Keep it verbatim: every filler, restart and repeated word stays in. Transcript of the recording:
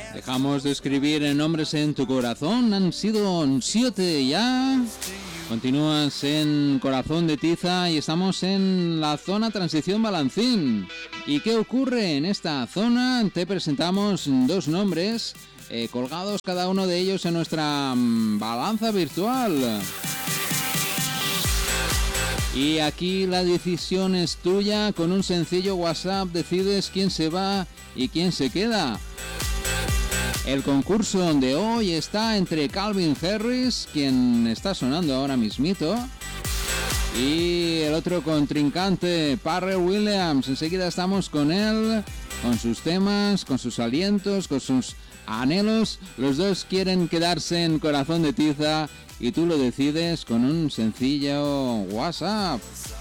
Dejamos de escribir nombres en tu corazón, han sido siete ya. Continúas en Corazón de Tiza y estamos en la zona Transición Balancín. ¿Y qué ocurre en esta zona? Te presentamos dos nombres eh, colgados cada uno de ellos en nuestra mm, balanza virtual. Y aquí la decisión es tuya. Con un sencillo WhatsApp decides quién se va y quién se queda. El concurso de hoy está entre Calvin Harris, quien está sonando ahora mismito, y el otro contrincante, Pharrell Williams. Enseguida estamos con él, con sus temas, con sus alientos, con sus anhelos. Los dos quieren quedarse en Corazón de Tiza y tú lo decides con un sencillo WhatsApp.